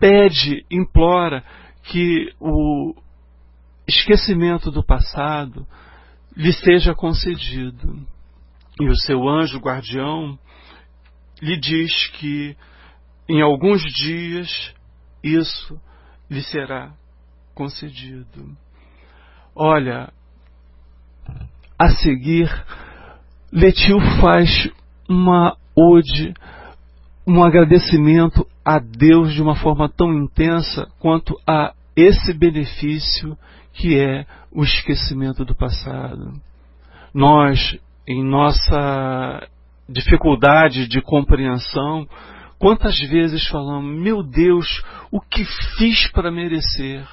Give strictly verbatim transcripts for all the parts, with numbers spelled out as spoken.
pede, implora que o esquecimento do passado lhe seja concedido. E o seu anjo guardião lhe diz que em alguns dias isso lhe será concedido. Olha, a seguir, Letil faz uma ode, um agradecimento a Deus de uma forma tão intensa quanto a esse benefício que é o esquecimento do passado. Nós, em nossa dificuldade de compreensão, quantas vezes falamos: meu Deus, o que fiz para merecer?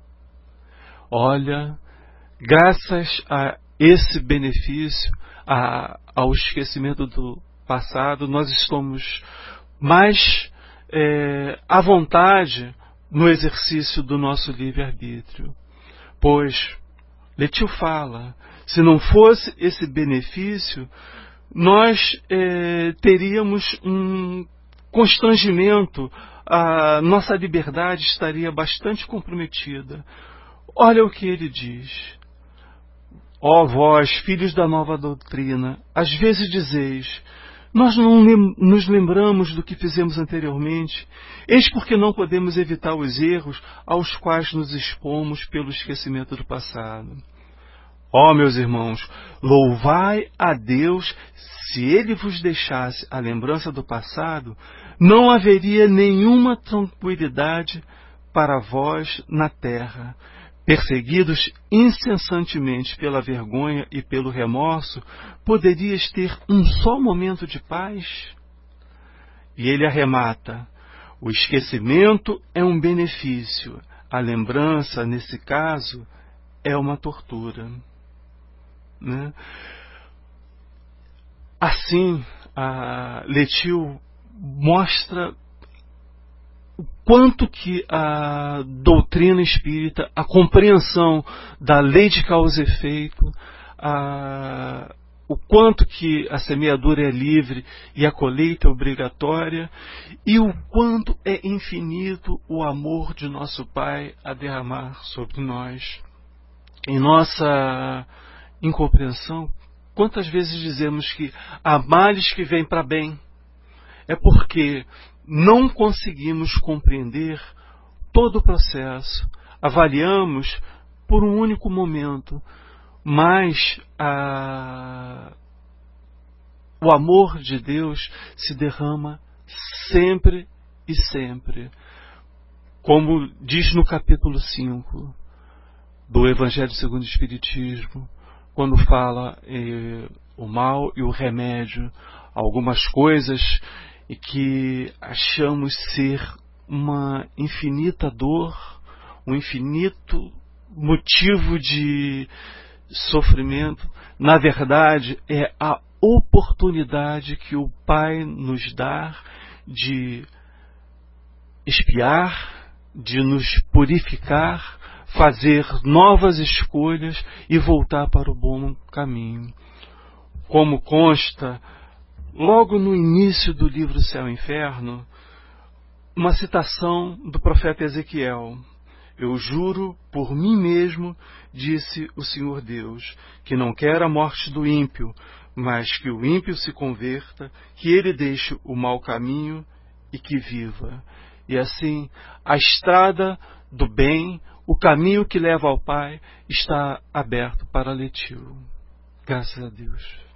Olha, graças a esse benefício, a, ao esquecimento do passado, nós estamos mais é, à vontade no exercício do nosso livre-arbítrio. Pois, Letil fala, se não fosse esse benefício, nós é, teríamos um constrangimento, a nossa liberdade estaria bastante comprometida. Olha o que ele diz. Ó vós, filhos da nova doutrina, às vezes dizeis: nós não nos lembramos do que fizemos anteriormente, eis porque não podemos evitar os erros aos quais nos expomos pelo esquecimento do passado. Ó meus irmãos, louvai a Deus, se Ele vos deixasse a lembrança do passado, não haveria nenhuma tranquilidade para vós na terra. Perseguidos incessantemente pela vergonha e pelo remorso, poderias ter um só momento de paz? E ele arremata: o esquecimento é um benefício, a lembrança, nesse caso, é uma tortura. Né? Assim, a Letil mostra o quanto que a doutrina espírita, a compreensão da lei de causa e efeito, a, o quanto que a semeadura é livre e a colheita é obrigatória, e o quanto é infinito o amor de nosso Pai a derramar sobre nós. Em nossa incompreensão, quantas vezes dizemos que há males que vêm para bem? É porque não conseguimos compreender todo o processo, avaliamos por um único momento, mas a... o amor de Deus se derrama sempre e sempre. Como diz no capítulo cinco do Evangelho segundo o Espiritismo, quando fala eh, o mal e o remédio, algumas coisas e que achamos ser uma infinita dor, um infinito motivo de sofrimento, na verdade é a oportunidade que o Pai nos dá de expiar, de nos purificar, fazer novas escolhas e voltar para o bom caminho. Como consta logo no início do livro Céu e Inferno, uma citação do profeta Ezequiel: eu juro por mim mesmo, disse o Senhor Deus, que não quer a morte do ímpio, mas que o ímpio se converta, que ele deixe o mau caminho e que viva. E assim, a estrada do bem, o caminho que leva ao Pai, está aberto para Letil. Graças a Deus.